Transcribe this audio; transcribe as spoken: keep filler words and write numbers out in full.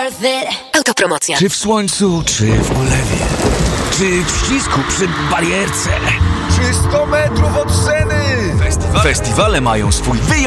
worth it. Autopromocja. Czy w słońcu, czy w ulewie, czy w ścisku przy barierce, czy sto metrów od sceny. Festiwale mają swój wyjątkowy